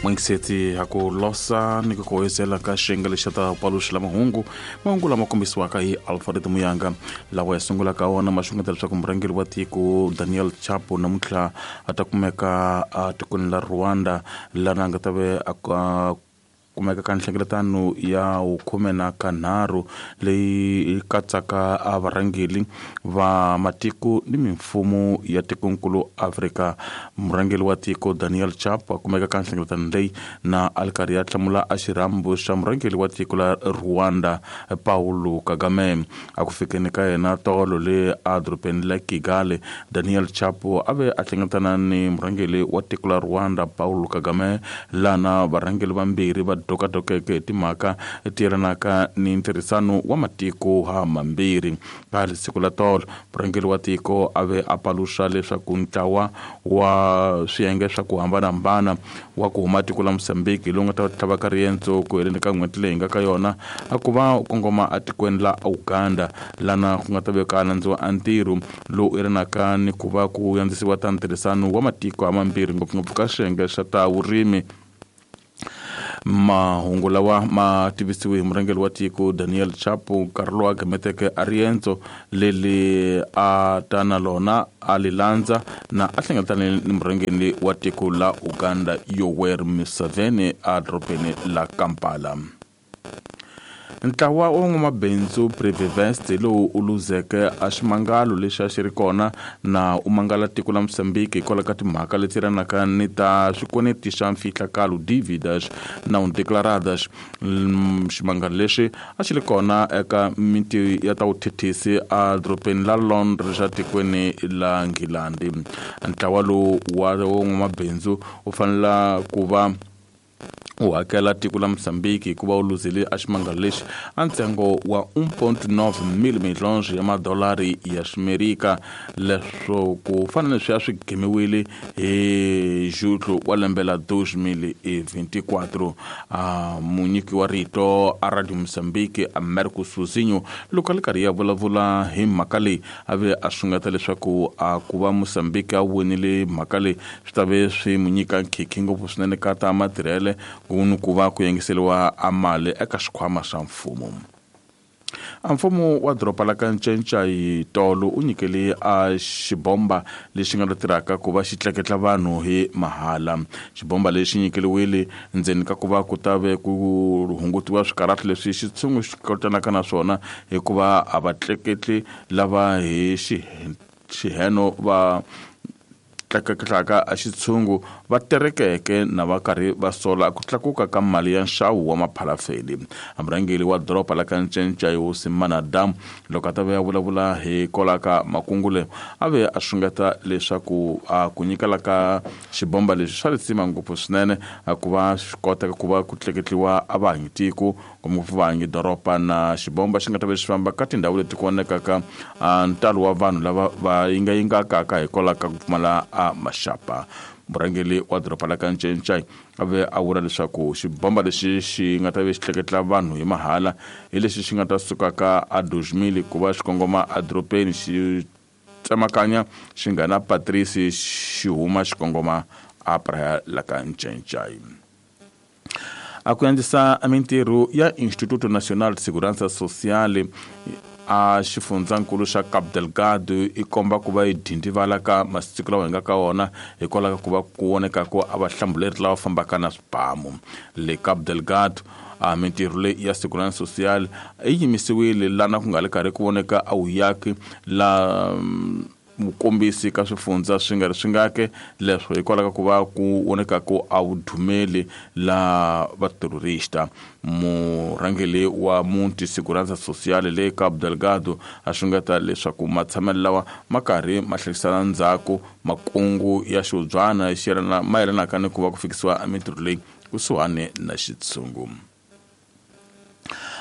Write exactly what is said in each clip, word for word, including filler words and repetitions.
Mwengiseti haku losa niko kuwezela ka shengele shata palushi la mahungu mahungu la makombiswaka hi Alfred Muyanga lawa yasungula kaona mashunga taliswa kumrangeli watiku Daniel Chapo na mutla atakumeka atukuni la Rwanda lana ngatawe uh, kumeka kanhlengeletano ya ukhume na kanharu leyi katsaka avarangeli va matiku ni mimfumo ya tikonkulu Afrika. Murangeli wa tiko Daniel Chapo kumeka kanhlengeletano leyi na alkari ya tlamula axirambu xa murangeli wa tiko la Rwanda Paul Kagame. Akufikeni ka yena tolo le adropeni la Kigali, Daniel Chapo ave ahlengeletana ni murangeli wa tiko la Rwanda Paul Kagame lana varangeli vambirhi va doka dokeke timhaka tiyelanaka ni ntirhisano wa matiko ha mambirhi. Ka siku la tolo murangeli wa tiko ave apalusha leswaku ntlawa wa swiyenge swa ku hambanahambana wa ku huma tiko la Mozambique lowu nga ta tlhavaka riendzo ku heleni ka n'hweti leyi nga ka yona a ku va kongoma atikweni la Uganda lana ku nga ta veka landziwa antirho lowu erenaka ni ku va ku yandzisiwa ta ntirhisano wa matiko ha mambirhi ngopfungopfu ka swiyenge swa ta vurimi. Mahungu lawa ma tivisiwe hi murangeli wa tiko Daniel Chapo Karlo a gameteke arienzo leli a tana lona alilanza na ahlengeletane ni murangeli wa tiko la Uganda Yoweri Museveni a dropeni la Kampala. Ntlawa wa n'wamabindzu Privivest lowu uluzeke a ximangalo lexi a xi ri kona na u mangala tiko la Mozambique hikwalaho ka timhaka leti ranaka ni ta swikweleti xa mfihlakalo dividends na undeclaradas. Ximangalo lexi a xi ri kona eka miti ya ta vuthethisi a dropeni la Londres xa tikweni la Ngilandi. Ntlawa lowu wa n'wamabindzu u fanela ku va u hakela tiko la Mozambique kuva u luzile a ximangalo lexi a ntsengo wa one point nine mililitros ya madolari ya Ximerika, leswo ku fana leswi a swi gemiwile hi Julho wa lembe la two mil twenty-four. a munyiki wa rito a Radio Mozambique Americo Suzinho loko le karhi ya vulavula hi mhaka leyi ave a swingata leswaku a ku va Mozambique a winile mhaka leyi swi ta ve swi munyika nkhinkhi ngopfu swinene ka ta matirhele kunu ku va ku yengiseliwa a mali eka xikhwama xa mfumo. A mfumo wa doropa la ka Ncenca hi tolo u nyikele a xibomba lexi nga tirhaka ku va xi tleketla vanhu hi mahala. Xibomba lexi nyikeliwile ndzeni ka ku va ku ta ve ku hungutiwa swikarhati leswi xitshungu xi kotanaka na swona hikuva a va tleketli lava hi xiheno va tlakaka a xitshungu va terekeke na va karhi va sola ku tlakuka ka mali ya nxavo wa maphalafeli. Murangeli wa doropa la ka Ncenca Hosi Manadamu loko a ta ve ya vulavula hi kolaka makungule a ve a swingata leswaku a ku nyikela ka xibomba lexi swa ritsima ngopfu swinene a ku va swi koteka ku va ku tleketliwa a vaanyitiko ngopfu vaanyi doropa na xibomba xi nga ta ve xi famba ka tindhawu leti ku vonekaka ntalo wa vanhu lava va yingayingakaka hi kolaka ku pfumala a maxapa. Murangeli wa doropa la ka Ncenca ave a vula leswaku xibomba lexi xi nga ta ve xi tleketla vanhu hi mahala hi lexi xi nga ta sukaka a two mil ku va xi kongoma a doropeni xi tsemakanya xi nghena Patrice xi huma xi kongoma a Praia la ka Ncenca. A ku yandzisa mintirho ya Instituto Nacional de Segurança Social a xifundzankulu xa Cabo Delgado i komba ku va yi dindivala ka masiku lawa hi nga ka wona hikwalaho ka ku va ku voneka ku a vahlambuleri lava fambaka na swibamu le Cabo Delgado. A mintirho leyi ya segurança social yi yimisiwile lana ku nga le karhi ku voneka a wuyaki la mukombisi ka swifundza swi nga ri swi ngake leswo hikwalaho ka ku va ku voneka ku a vudumeli la vaterorista. Murangeli wa Munti Segurança Social le Cabo Delgado a swingata leswaku matshamelo lawa ma karhi ma hlerisana ndzhaku makungu ya xobyana xirana mayelanaka ni ku va ku fikisiwa mintirho leyi kusuhani na xitshungu.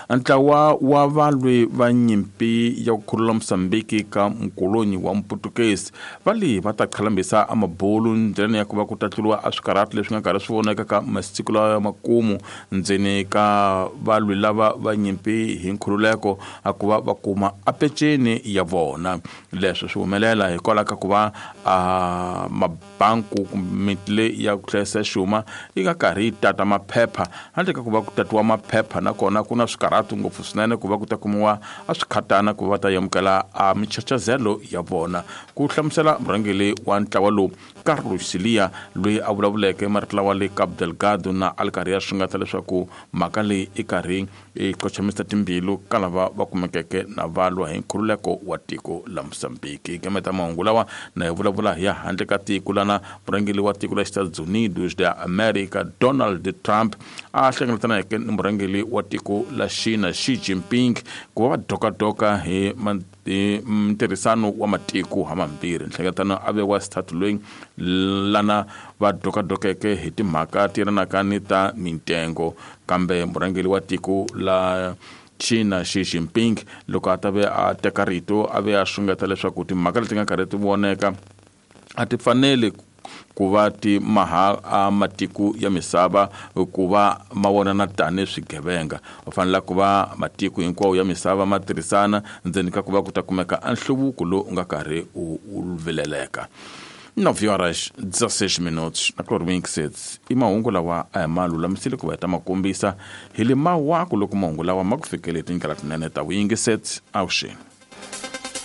ntlawa wa valwi va nyimpi ya ku khulula Msambiki ka mkolonyi wa Mputukezi vali va ta khalambisa amabulu ndlela ya ku va ku tatluliwa a swikarati leswi nga karhi swi voneka ka masiku lawa makumu ndzeni ka valwi lava va nyimpi hi nkhululeko a ku va va kuma apeceni ya vona. Leswi swi humelela hikwalaho ka ku va a mabanku kumbe ya ku hlayisa xuma yi nga karhi tata maphepha handle ka ku va ku tatiwa maphepha nakona ku na swikarati ngopfu swinene ku va ku ta kumiwa a swikhatana ku va ta yamukela a michachazelo ya vona. Ku hlamusela murhangeli wa ntlawa lowu Carlos Silia loyi a vulavuleke maritla wa le Cabo Delgado na alkarhi swi nga ta leswaku mhaka leyi i karhi i qochamisa timbilu ka lava va kumekeke na valwa hi nkhululeko wa tiko la Msambiki. Gemeta mahungu lawa na hi vulavula hi handle ka tiko lana murhangeli wa tiko la Estados Unidos de America Donald Trump a hlengeletana hi murhangeli wa tiko la China Xi Jinping ku va dokadoka hi ntirhisano wa matiko hamambirhi. Nhlengeletano ave wa start loyi lana va dokadokeke hi timhaka tiranaka ni ta mintengo kambe murhangeli wa tiko la China Xi Jinping loko a ta ve a teka rito ave a xungeta leswaku timhaka leti nga karhi ti voneka a ti fanele ku va ti maha a matiko ya misava ku va ma vonana tani swigevenga. U fanele ku va matiko hinkwawo ya misava ma tirhisana ndzeni ka ku va ku ta kumeka anhluvuko lowu u nga karhi u vileleka. nove horas dezesseis minutos na Cloro Winksets i mahungu lawa a hi ma lulamisile ku va ta makombisa hi le mawako loko mahungu lawa ma ku fikeleti ndlela tinene ta Winksets avuxeni.